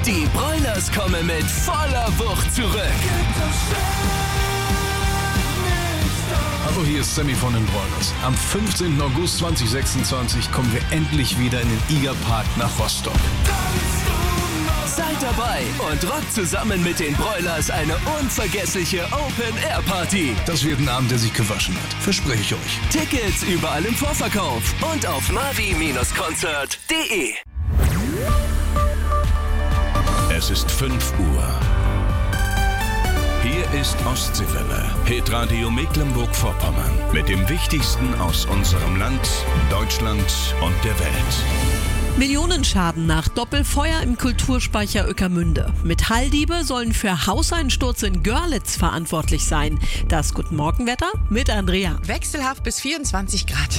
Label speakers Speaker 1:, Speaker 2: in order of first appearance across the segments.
Speaker 1: Die Broilers kommen mit voller Wucht zurück.
Speaker 2: Hallo, hier ist Sammy von den Broilers. Am 15. August 2026 kommen wir endlich wieder in den IGA-Park nach Rostock.
Speaker 1: Seid dabei und rockt zusammen mit den Broilers eine unvergessliche Open-Air-Party.
Speaker 2: Das wird ein Abend, der sich gewaschen hat. Verspreche ich euch.
Speaker 1: Tickets überall im Vorverkauf und auf mavi-konzert.de.
Speaker 3: Es ist 5 Uhr. Hier ist Ostseewelle, Hitradio Mecklenburg-Vorpommern. Mit dem Wichtigsten aus unserem Land, Deutschland und der Welt.
Speaker 4: Millionenschaden nach Doppelfeuer im Kulturspeicher Ueckermünde. Metalldiebe sollen für Hauseinsturz in Görlitz verantwortlich sein. Das Guten Morgenwetter mit Andrea.
Speaker 5: Wechselhaft bis 24 Grad.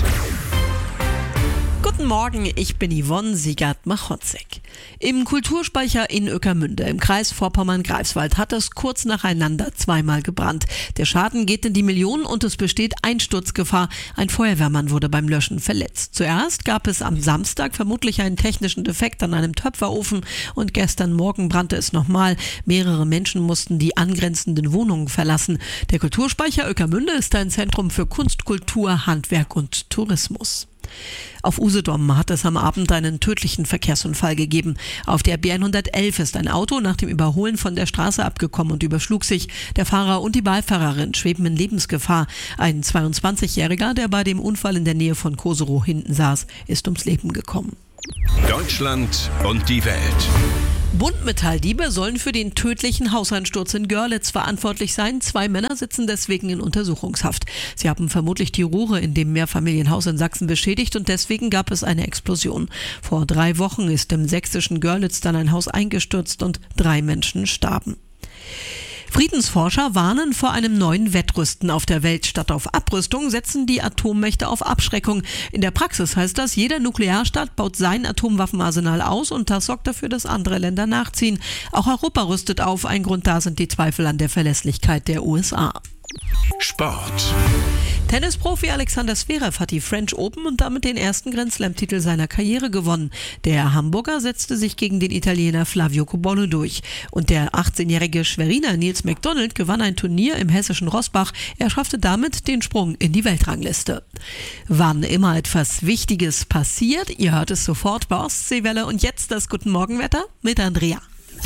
Speaker 4: Guten Morgen, ich bin Yvonne Siegert-Machotzek. Im Kulturspeicher in Ueckermünde im Kreis Vorpommern-Greifswald hat es kurz nacheinander zweimal gebrannt. Der Schaden geht in die Millionen und es besteht Einsturzgefahr. Ein Feuerwehrmann wurde beim Löschen verletzt. Zuerst gab es am Samstag vermutlich einen technischen Defekt an einem Töpferofen und gestern Morgen brannte es nochmal. Mehrere Menschen mussten die angrenzenden Wohnungen verlassen. Der Kulturspeicher Ueckermünde ist ein Zentrum für Kunst, Kultur, Handwerk und Tourismus. Auf Usedom hat es am Abend einen tödlichen Verkehrsunfall gegeben. Auf der B111 ist ein Auto nach dem Überholen von der Straße abgekommen und überschlug sich. Der Fahrer und die Beifahrerin schweben in Lebensgefahr. Ein 22-Jähriger, der bei dem Unfall in der Nähe von Koserow hinten saß, ist ums Leben gekommen.
Speaker 3: Deutschland und die Welt.
Speaker 4: Buntmetalldiebe sollen für den tödlichen Hauseinsturz in Görlitz verantwortlich sein. 2 Männer sitzen deswegen in Untersuchungshaft. Sie haben vermutlich die Rohre in dem Mehrfamilienhaus in Sachsen beschädigt und deswegen gab es eine Explosion. Vor 3 Wochen ist im sächsischen Görlitz dann ein Haus eingestürzt und 3 Menschen starben. Friedensforscher warnen vor einem neuen Wettrüsten auf der Welt. Statt auf Abrüstung setzen die Atommächte auf Abschreckung. In der Praxis heißt das, jeder Nuklearstaat baut sein Atomwaffenarsenal aus und das sorgt dafür, dass andere Länder nachziehen. Auch Europa rüstet auf. Ein Grund da sind die Zweifel an der Verlässlichkeit der USA.
Speaker 3: Sport.
Speaker 4: Tennisprofi Alexander Zverev hat die French Open und damit den ersten Grand Slam-Titel seiner Karriere gewonnen. Der Hamburger setzte sich gegen den Italiener Flavio Cobollo durch. Und der 18-jährige Schweriner Nils McDonald gewann ein Turnier im hessischen Roßbach. Er schaffte damit den Sprung in die Weltrangliste. Wann immer etwas Wichtiges passiert, ihr hört es sofort bei Ostseewelle. Und jetzt das Guten Morgenwetter mit Andrea.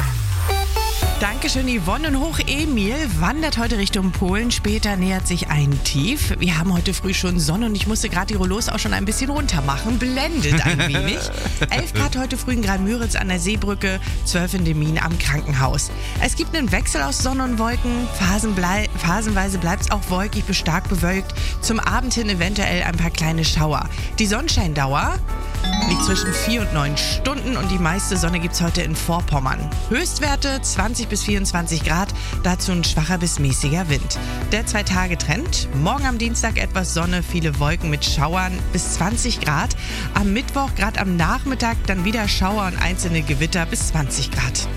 Speaker 5: Dankeschön, Yvonne. Und Hoch Emil wandert heute Richtung Polen. Später nähert sich ein Tief. Wir haben heute früh schon Sonne und ich musste gerade die Rollos auch schon ein bisschen runter machen. Blendet ein wenig. 11 Grad heute früh in Graal-Müritz an der Seebrücke, 12 in Demmin am Krankenhaus. Es gibt einen Wechsel aus Sonne und Wolken. Phasenweise bleibt es auch wolkig bis stark bewölkt. Zum Abend hin eventuell ein paar kleine Schauer. Die Sonnenscheindauer liegt zwischen 4 und 9 Stunden und die meiste Sonne gibt es heute in Vorpommern. Höchstwerte 20 bis 24 Grad, dazu ein schwacher bis mäßiger Wind. Der 2-Tage-Trend, morgen am Dienstag etwas Sonne, viele Wolken mit Schauern bis 20 Grad. Am Mittwoch, gerade am Nachmittag, dann wieder Schauer und einzelne Gewitter bis 20 Grad.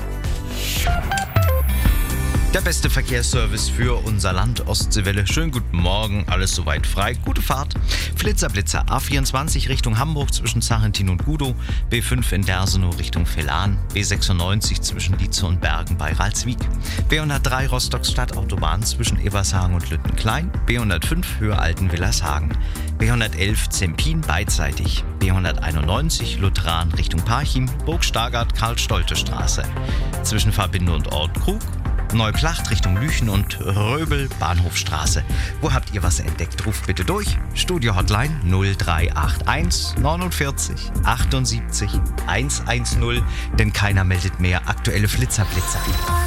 Speaker 6: Der beste Verkehrsservice für unser Land, Ostseewelle. Schönen guten Morgen, alles soweit frei, gute Fahrt. Flitzer, A24 Richtung Hamburg zwischen Zachentin und Gudow, B5 in Dersenow Richtung Velan, B96 zwischen Lietze und Bergen bei Ralswiek, B103 Rostock Stadtautobahn zwischen Ebershagen und Lüttenklein, B105 Höhe Altenwillershagen, B111 Zempin beidseitig, B191 Lutheran Richtung Parchim, Burg Stargard Karl-Stolte-Straße, zwischen Verbinde und Ortkrug, Neuplacht Richtung Lüchen und Röbel Bahnhofstraße. Wo habt ihr was entdeckt? Ruft bitte durch. Studio-Hotline 0381 49 78 110, denn keiner meldet mehr aktuelle Flitzerblitzer.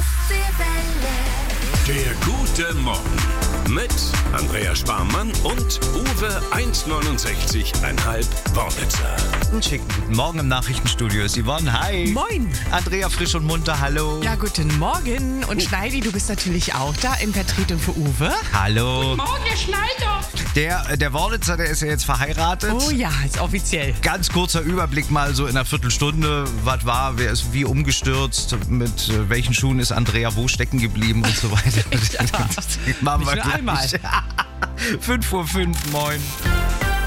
Speaker 3: Der gute Morgen mit Andrea Sparmann und Uwe 1,69,5 Worbitzer.
Speaker 6: Einen schicken guten Morgen im Nachrichtenstudio ist Yvonne. Hi.
Speaker 5: Moin.
Speaker 6: Andrea frisch und munter, hallo.
Speaker 5: Ja, guten Morgen. Und Schneidi, du bist natürlich auch da in Vertretung für Uwe.
Speaker 6: Hallo.
Speaker 7: Guten Morgen, der Schneider.
Speaker 6: Der Worbitzer, der ist ja jetzt verheiratet.
Speaker 5: Oh ja, ist offiziell.
Speaker 6: Ganz kurzer Überblick mal so in einer Viertelstunde. Was war, wer ist wie umgestürzt, mit welchen Schuhen ist Andrea wo stecken geblieben und so weiter.
Speaker 5: Ja.
Speaker 6: Machen wir
Speaker 5: Nicht nur
Speaker 6: gleich.
Speaker 5: einmal.
Speaker 6: 5:05 Uhr, moin.